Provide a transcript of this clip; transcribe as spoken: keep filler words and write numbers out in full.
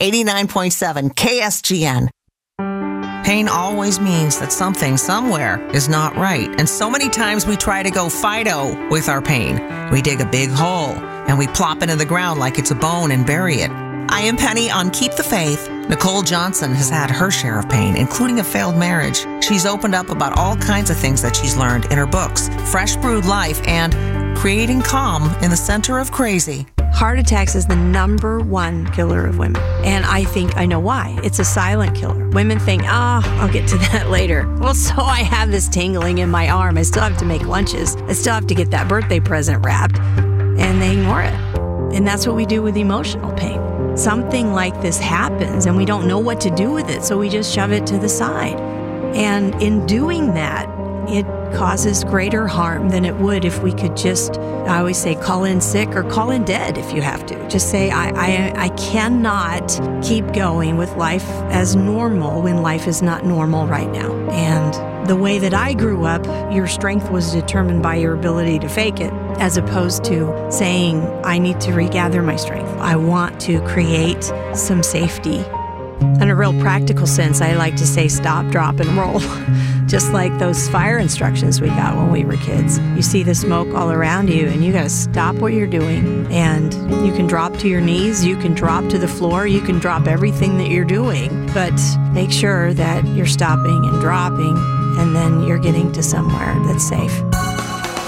eighty-nine point seven K S G N. Pain always means that something somewhere is not right. And so many times we try to go Fido with our pain. We dig a big hole and we plop it in the ground like it's a bone and bury it. I am Penny on Keep the Faith. Nicole Johnson has had her share of pain, including a failed marriage. She's opened up about all kinds of things that she's learned in her books, Fresh Brewed Life and Creating Calm in the Center of Crazy. Heart attacks is the number one killer of women. And I think I know why. It's a silent killer. Women think, ah, oh, I'll get to that later. Well, so I have this tingling in my arm. I still have to make lunches. I still have to get that birthday present wrapped. And they ignore it. And that's what we do with emotional pain. Something like this happens and we don't know what to do with it. So we just shove it to the side. And in doing that, it causes greater harm than it would if we could just, I always say, call in sick or call in dead if you have to. Just say, I, I, I cannot keep going with life as normal when life is not normal right now. And the way that I grew up, your strength was determined by your ability to fake it, as opposed to saying, I need to regather my strength. I want to create some safety. In a real practical sense, I like to say stop, drop, and roll. Just like those fire instructions we got when we were kids. You see the smoke all around you and you got to stop what you're doing, and you can drop to your knees, you can drop to the floor, you can drop everything that you're doing, but make sure that you're stopping and dropping, and then you're getting to somewhere that's safe.